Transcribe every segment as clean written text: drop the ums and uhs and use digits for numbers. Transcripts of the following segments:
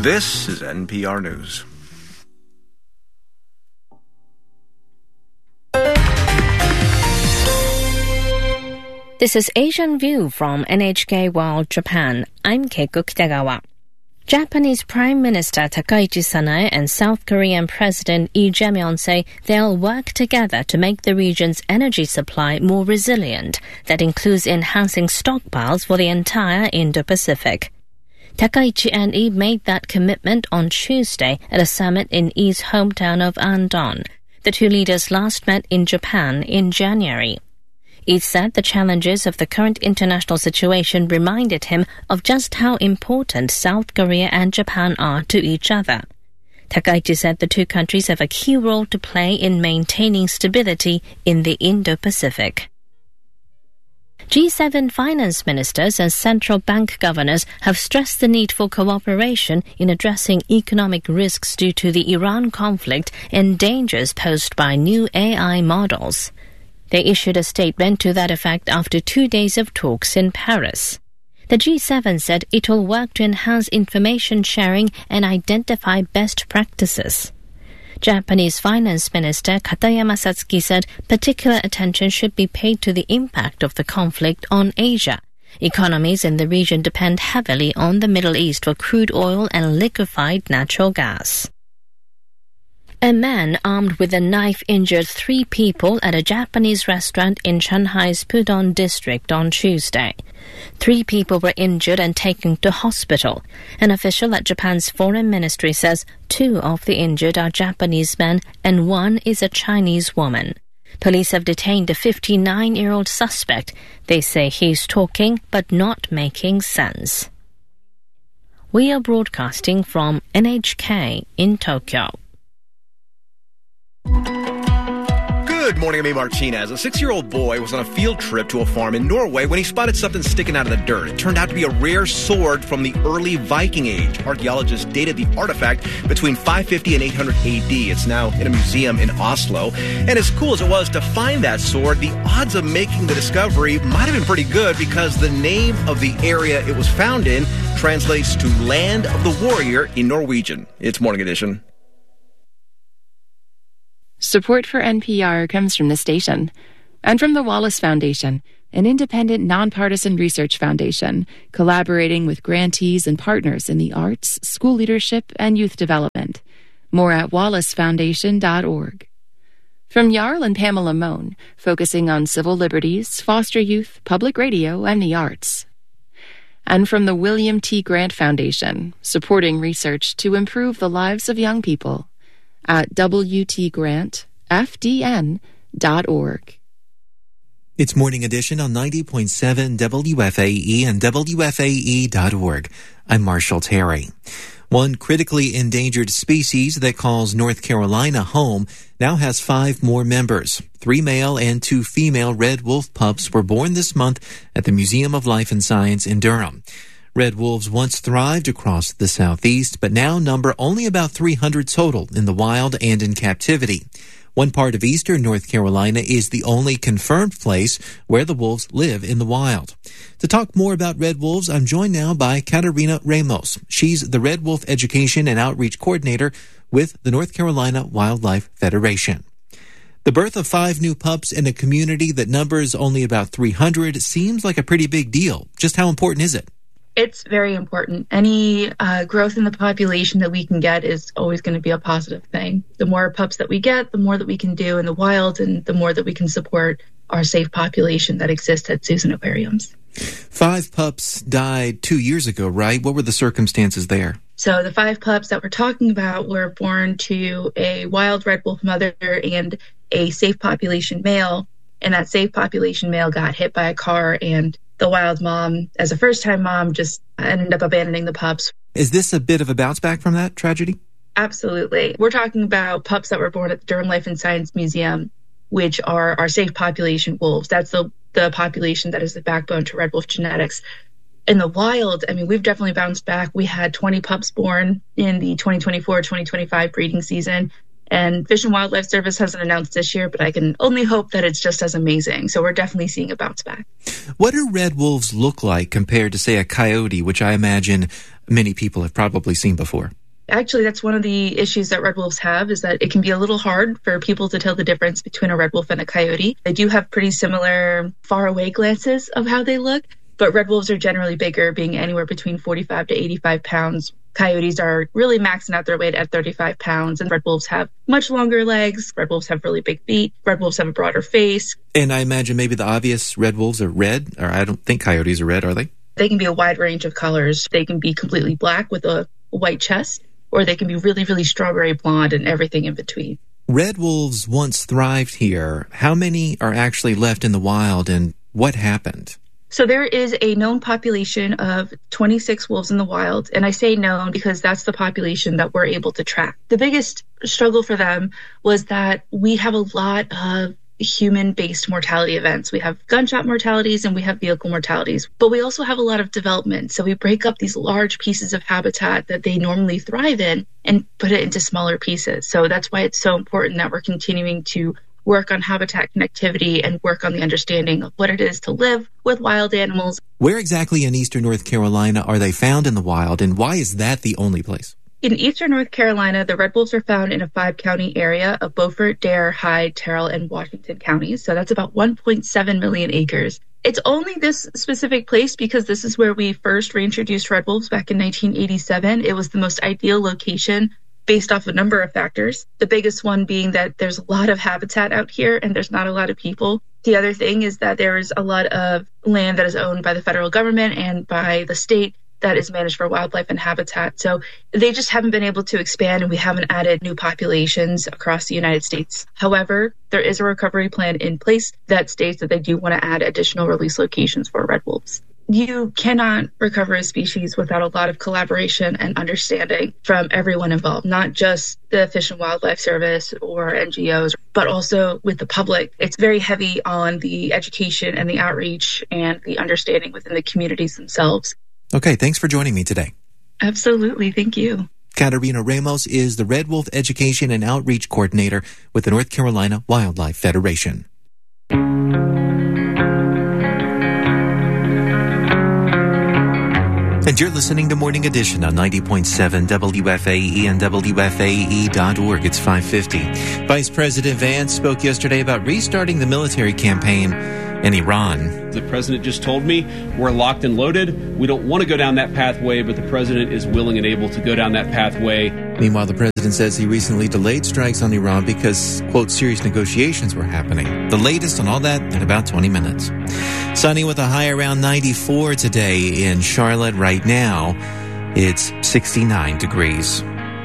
This is NPR News. This is Asian View from NHK World Japan. I'm Keiko Kitagawa. Japanese Prime Minister Takaichi Sanae and South Korean President Lee Jae-myung say they'll work together to make the region's energy supply more resilient. That includes enhancing stockpiles for the entire Indo-Pacific. Takaichi and Lee made that commitment on Tuesday at a summit in Lee's hometown of Andong. The two leaders last met in Japan in January. Lee said the challenges of the current international situation reminded him of just how important South Korea and Japan are to each other. Takaichi said the two countries have a key role to play in maintaining stability in the Indo-Pacific. G7 finance ministers and central bank governors have stressed the need for cooperation in addressing economic risks due to the Iran conflict and dangers posed by new AI models. They issued a statement to that effect after 2 days of talks in Paris. The G7 said it will work to enhance information sharing and identify best practices. Japanese Finance Minister Katayama Satsuki said particular attention should be paid to the impact of the conflict on Asia. Economies in the region depend heavily on the Middle East for crude oil and liquefied natural gas. A man armed with a knife injured 3 people at a Japanese restaurant in Shanghai's Pudong district on Tuesday. 3 people were injured and taken to hospital. An official at Japan's foreign ministry says 2 of the injured are Japanese men and 1 is a Chinese woman. Police have detained a 59-year-old suspect. They say he's talking but not making sense. We are broadcasting from NHK in Tokyo. Good morning, I'm A. Martinez. A 6-year-old boy was on a field trip to a farm in Norway when he spotted something sticking out of the dirt. It turned out to be a rare sword from the early Viking Age. Archaeologists dated the artifact between 550 and 800 AD. It's now in a museum in Oslo. And as cool as it was to find that sword, the odds of making the discovery might have been pretty good because the name of the area it was found in translates to Land of the Warrior in Norwegian. It's Morning Edition. Support for NPR comes from the station and from the Wallace Foundation, an independent, nonpartisan research foundation collaborating with grantees and partners in the arts, school leadership, and youth development. More at wallacefoundation.org. From Jarl and Pamela Mohn, focusing on civil liberties, foster youth, public radio, and the arts. And from the William T. Grant Foundation, supporting research to improve the lives of young people. At WTGrantFDN.org. It's Morning Edition on 90.7 WFAE and WFAE.org. I'm Marshall Terry. One critically endangered species that calls North Carolina home now has 5 more members. 3 male and 2 female red wolf pups were born this month at the Museum of Life and Science in Durham. Red wolves once thrived across the southeast, but now number only about 300 total in the wild and in captivity. One part of eastern North Carolina is the only confirmed place where the wolves live in the wild. To talk more about red wolves, I'm joined now by Katarina Ramos. She's the Red Wolf Education and Outreach Coordinator with the North Carolina Wildlife Federation. The birth of 5 new pups in a community that numbers only about 300 seems like a pretty big deal. Just how important is it? It's very important. Any growth in the population that we can get is always going to be a positive thing. The more pups that we get, the more that we can do in the wild, and the more that we can support our safe population that exists at zoos and aquariums. 5 pups died 2 years ago, right? What were the circumstances there? So the 5 pups that we're talking about were born to a wild red wolf mother and a safe population male, and that safe population male got hit by a car, and the wild mom, as a first-time mom, just ended up abandoning the pups. Is this a bit of a bounce back from that tragedy? Absolutely. We're talking about pups that were born at the Durham Life and Science Museum, which are our safe population wolves. That's the population that is the backbone to red wolf genetics. In the wild, I mean, we've definitely bounced back. We had 20 pups born in the 2024-2025 breeding season. And Fish and Wildlife Service hasn't announced this year, but I can only hope that it's just as amazing. So we're definitely seeing a bounce back. What do red wolves look like compared to, say, a coyote, which I imagine many people have probably seen before. Actually, that's one of the issues that red wolves have, is that it can be a little hard for people to tell the difference between a red wolf and a coyote. They do have pretty similar faraway glances of how they look, but red wolves are generally bigger, being anywhere between 45 to 85 pounds. Coyotes are really maxing out their weight at 35 pounds, and red wolves have much longer legs. Red wolves have really big feet. Red wolves have a broader face. And I imagine maybe the obvious red wolves are red, or I don't think coyotes are red, are they? They can be a wide range of colors. They can be completely black with a white chest, or they can be really, really strawberry blonde and everything in between. Red wolves once thrived here. How many are actually left in the wild, and what happened? So there is a known population of 26 wolves in the wild. And I say known because that's the population that we're able to track. The biggest struggle for them was that we have a lot of human-based mortality events. We have gunshot mortalities and we have vehicle mortalities, but we also have a lot of development. So we break up these large pieces of habitat that they normally thrive in and put it into smaller pieces. So that's why it's so important that we're continuing to work on habitat connectivity and work on the understanding of what it is to live with wild animals. Where exactly in eastern North Carolina are they found in the wild, and why is that the only place? In eastern North Carolina, the red wolves are found in a 5-county area of Beaufort, Dare, Hyde, Terrell, and Washington counties. So that's about 1.7 million acres. It's only this specific place because this is where we first reintroduced red wolves back in 1987. It was the most ideal location based off a number of factors. The biggest one being that there's a lot of habitat out here and there's not a lot of people. The other thing is that there is a lot of land that is owned by the federal government and by the state that is managed for wildlife and habitat. So they just haven't been able to expand, and we haven't added new populations across the United States. However, there is a recovery plan in place that states that they do want to add additional release locations for red wolves. You cannot recover a species without a lot of collaboration and understanding from everyone involved, not just the Fish and Wildlife Service or NGOs, but also with the public. It's very heavy on the education and the outreach and the understanding within the communities themselves. Okay, thanks for joining me today. Absolutely. Thank you. Katarina Ramos is the Red Wolf Education and Outreach Coordinator with the North Carolina Wildlife Federation. And you're listening to Morning Edition on 90.7 WFAE and WFAE.org. It's 5:50. Vice President Vance spoke yesterday about restarting the military campaign in Iran. The president just told me we're locked and loaded. We don't want to go down that pathway, but the president is willing and able to go down that pathway. Meanwhile, the president says he recently delayed strikes on Iran because, quote, serious negotiations were happening. The latest on all that in about 20 minutes. Sunny with a high around 94 today in Charlotte. Right now, it's 69 degrees.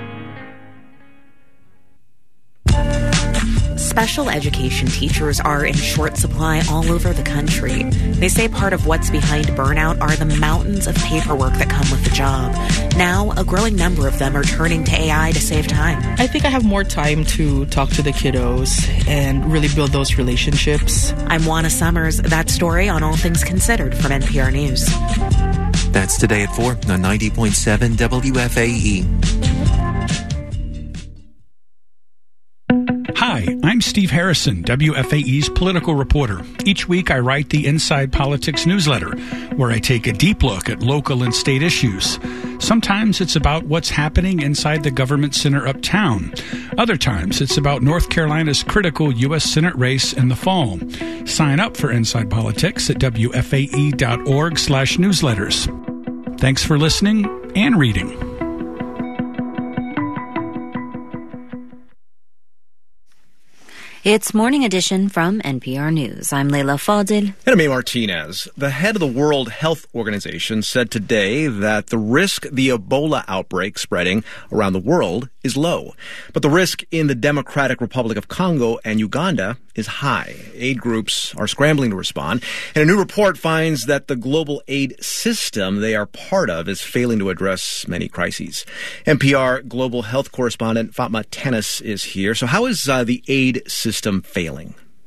Special education teachers are in short supply all over the country. They say part of what's behind burnout are the mountains of paperwork that come with the job. Now, a growing number of them are turning to AI to save time. I think I have more time to talk to the kiddos and really build those relationships. I'm Juana Summers. That story on All Things Considered from NPR News. That's today at 4 on 90.7 WFAE. Hi, I'm Steve Harrison, WFAE's political reporter. Each week I write the Inside Politics newsletter, where I take a deep look at local and state issues. Sometimes it's about what's happening inside the government center uptown. Other times it's about North Carolina's critical U.S. Senate race in the fall. Sign up for Inside Politics at WFAE.org/newsletters. Thanks for listening and reading. It's Morning Edition from NPR News. I'm Leila Fadil. And I'm A. Martinez. The head of the World Health Organization said today that the risk the Ebola outbreak spreading around the world is low. But the risk in the Democratic Republic of Congo and Uganda is high. Aid groups are scrambling to respond. And a new report finds that the global aid system they are part of is failing to address many crises. NPR global health correspondent Fatma Tanis is here. So how is the aid system failing?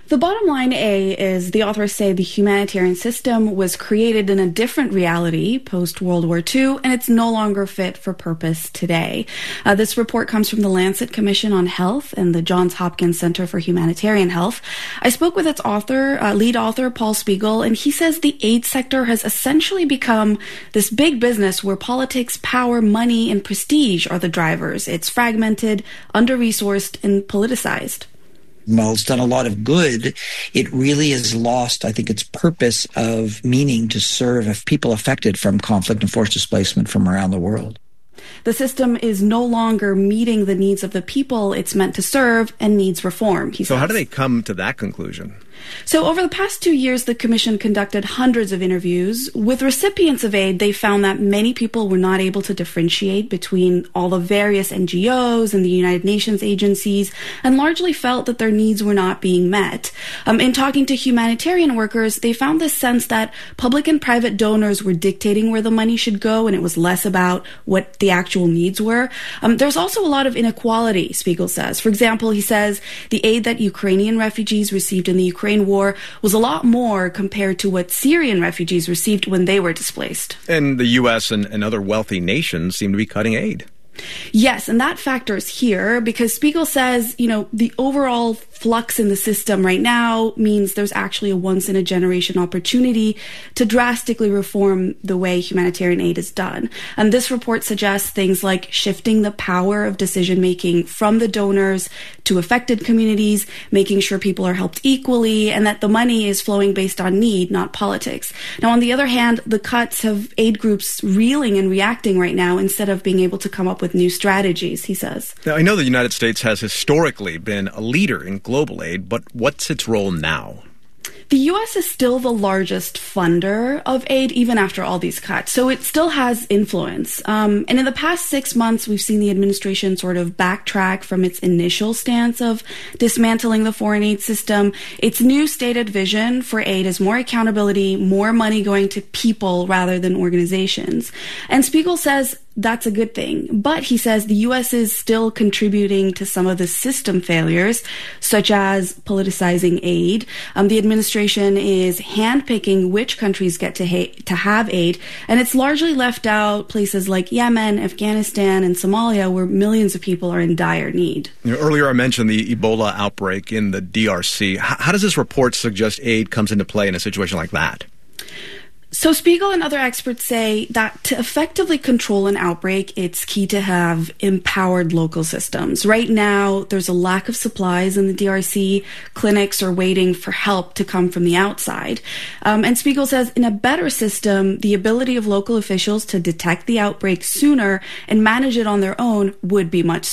The bottom line, is the authors say the humanitarian system was created in a different reality post-World War II, and it's no longer fit for purpose today. This report comes from the Lancet Commission on Health and the Johns Hopkins Center for Humanitarian Health. I spoke with its lead author, Paul Spiegel, and he says the aid sector has essentially become this big business where politics, power, money, and prestige are the drivers. It's fragmented, under-resourced, and politicized. While it's done a lot of good, it really has lost, I think, its purpose of meaning to serve people affected from conflict and forced displacement from around the world. The system is no longer meeting the needs of the people it's meant to serve and needs reform, he says. So how do they come to that conclusion? So over the past 2 years, the Commission conducted hundreds of interviews. With recipients of aid, they found that many people were not able to differentiate between all the various NGOs and the United Nations agencies, and largely felt that their needs were not being met. In talking to humanitarian workers, they found this sense that public and private donors were dictating where the money should go, and it was less about what the actual needs were. There's also a lot of inequality, Spiegel says. For example, he says the aid that Ukrainian refugees received in the Ukraine war was a lot more compared to what Syrian refugees received when they were displaced. And the U.S. and other wealthy nations seem to be cutting aid. Yes, and that factors here because Spiegel says, the overall flux in the system right now means there's actually a once-in-a-generation opportunity to drastically reform the way humanitarian aid is done. And this report suggests things like shifting the power of decision-making from the donors to affected communities, making sure people are helped equally, and that the money is flowing based on need, not politics. Now, on the other hand, the cuts have aid groups reeling and reacting right now instead of being able to come up with new strategies, he says. Now, I know the United States has historically been a leader in global aid, but what's its role now? The U.S. is still the largest funder of aid, even after all these cuts. So it still has influence. And in the past 6 months, we've seen the administration sort of backtrack from its initial stance of dismantling the foreign aid system. Its new stated vision for aid is more accountability, more money going to people rather than organizations. And Spiegel says that's a good thing. But he says the U.S. is still contributing to some of the system failures, such as politicizing aid. The administration is handpicking which countries get to have aid, and it's largely left out places like Yemen, Afghanistan, and Somalia, where millions of people are in dire need. Earlier I mentioned the Ebola outbreak in the DRC. How does this report suggest aid comes into play in a situation like that? So Spiegel and other experts say that to effectively control an outbreak, it's key to have empowered local systems. Right now, there's a lack of supplies in the DRC. Clinics are waiting for help to come from the outside. And Spiegel says in a better system, the ability of local officials to detect the outbreak sooner and manage it on their own would be much